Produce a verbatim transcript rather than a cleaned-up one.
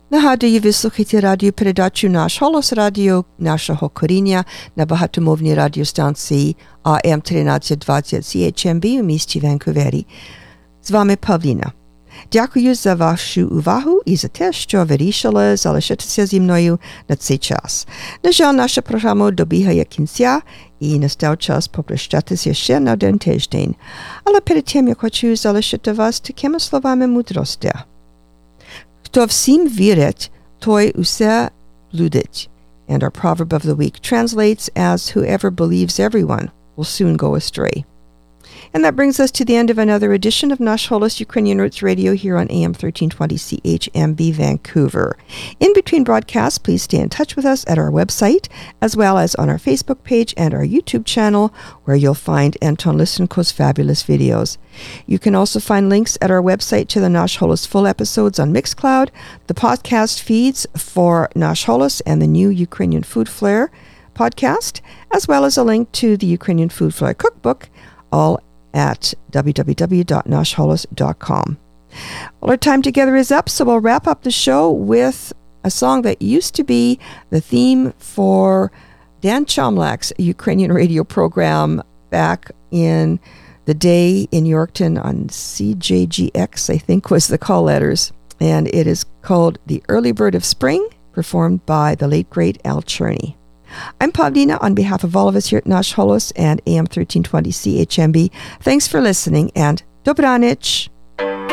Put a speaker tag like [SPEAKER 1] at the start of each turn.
[SPEAKER 1] Nagадую, ви слухаєте радіопередачу «Наш голос», радіо нашого коріння на багатомовній радіостанції А М тринадцять двадцять Сі Ейч Ем Бі у місті Ванкувері. З вами Павліна. Дякую за вашу увагу і за те, що вирішили залишитися зі мною на цей час. На жаль, наша програма добігає кінця і настав час попрощатися ще на один тиждень. Але перед тим я хочу залишити вас такими словами мудрості. Хто всім вірить, той усе блудить. And our proverb of the week translates as whoever believes everyone will soon go astray. And that brings us to the end of another edition of Nash Holos Ukrainian Roots Radio here on A M thirteen twenty C H M B Vancouver. In between broadcasts, please stay in touch with us at our website, as well as on our Facebook page and our YouTube channel, where you'll find Anton Lisenko's fabulous videos. You can also find links at our website to the Nash Holos full episodes on Mixcloud, the podcast feeds for Nash Holos and the new Ukrainian Food Flair podcast, as well as a link to the Ukrainian Food Flair cookbook, all at w w w dot nash holos dot com. Well, our time together is up, so we'll wrap up the show with a song that used to be the theme for Dan Chomlak's Ukrainian radio program back in the day in Yorkton on C J G X, I think was the call letters. And it is called The Early Bird of Spring, performed by the late, great Al Cherney. I'm Pavlina on behalf of all of us here at Nash Holos and A M thirteen twenty C H M B. Thanks for listening and Dobranich.